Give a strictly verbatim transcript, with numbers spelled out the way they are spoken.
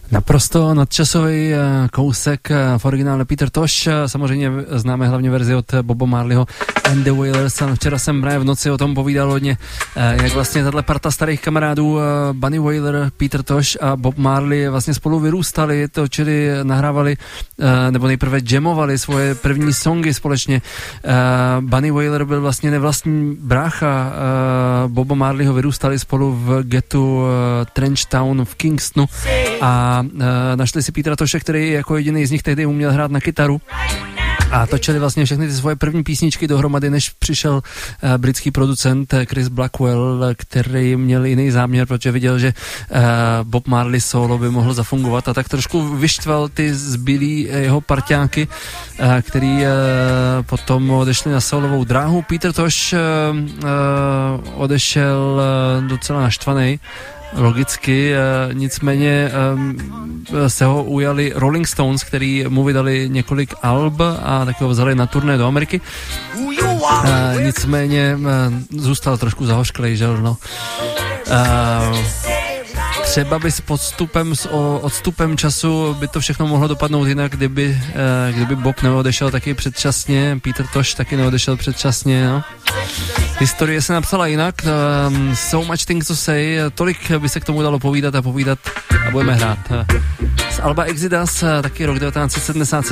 Naprosto nadčasový kousek v originále Peter Tosh. Samozřejmě známe hlavně verzi od Boba Marleyho and the Wailers. Včera jsem právě v noci o tom povídal hodně, jak vlastně tato parta starých kamarádů Bunny Wailer, Peter Tosh a Bob Marley vlastně spolu vyrůstali, točili, nahrávali, nebo nejprve jamovali svoje první songy společně. Bunny Wailer byl vlastně nevlastní brácha Boba Marleyho, vyrůstali spolu v getu Trench Town v Kingstonu a našli si Petera Toshe, který jako jediný z nich tehdy uměl hrát na kytaru a točili vlastně všechny ty svoje první písničky dohromady, než přišel uh, britský producent Chris Blackwell, který měl jiný záměr, protože viděl, že uh, Bob Marley solo by mohl zafungovat a tak trošku vyštval ty zbylý jeho parťáky, uh, který uh, potom odešli na solovou dráhu. Peter Tosh uh, uh, odešel uh, docela naštvaný, logicky, e, nicméně e, se ho ujali Rolling Stones, který mu vydali několik alb a tak ho vzali na turné do Ameriky. E, nicméně e, zůstal trošku zahořklej, že no. E, Třeba by s podstupem, s odstupem času by to všechno mohlo dopadnout jinak, kdyby, kdyby Bob neodešel taky předčasně, Peter Tosh taky neodešel předčasně, no. Historie se napsala jinak, um, so much things to say, tolik by se k tomu dalo povídat a povídat a budeme hrát. Z alba Exodus, taky rok devatenáct set sedmdesát sedm.